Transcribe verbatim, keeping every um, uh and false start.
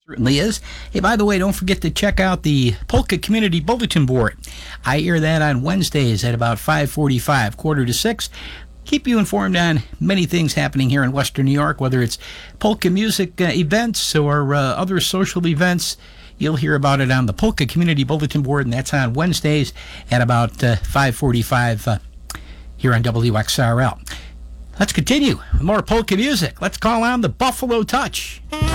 Certainly is. Hey, by the way, don't forget to check out the Polka Community Bulletin Board. I air that on Wednesdays at about five forty-five, quarter to six. Keep you informed on many things happening here in Western New York, whether it's polka music uh, events or uh, other social events. You'll hear about it on the Polka Community Bulletin Board, and that's on Wednesdays at about uh, five forty-five uh, here on W X R L. Let's continue with more polka music. Let's call on the Buffalo Touch.